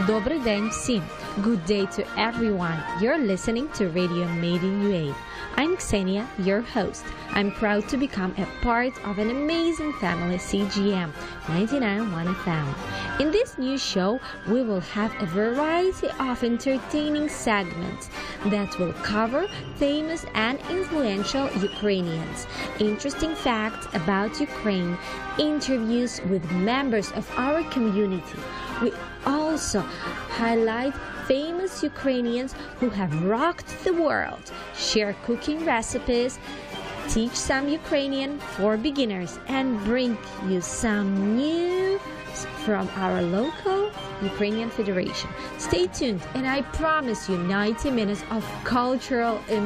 Добрий день всім. Good day to everyone. You're listening to Radio Made in UA. I'm Xenia, your host. I'm proud to become a part of an amazing family, CGM 99.1 FM. In this new show, we will have a variety of entertaining segments that will cover famous and influential Ukrainians, interesting facts about Ukraine, interviews with members of our community. We also highlight famous Ukrainians who have rocked the world, share cooking recipes, teach some Ukrainian for beginners, and bring you some news from our local Ukrainian Federation. Stay tuned, and I promise you 90 minutes of cultural